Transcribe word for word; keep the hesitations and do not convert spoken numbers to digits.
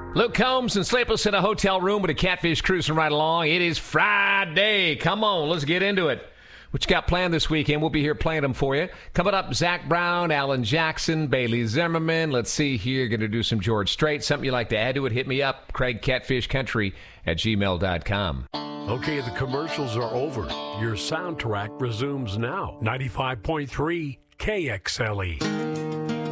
Luke Combs and Sleepless in a Hotel Room with a Catfish cruising right along. It is Friday. Come on, let's get into it. What you got planned this weekend? We'll be here playing them for you. Coming up, Zach Brown, Alan Jackson, Bailey Zimmerman. Let's see here. Going to do some George Strait. Something you like to add to it, hit me up. Craig Catfish Country at gmail dot com. Okay, the commercials are over. Your soundtrack resumes now. ninety-five point three K X L E.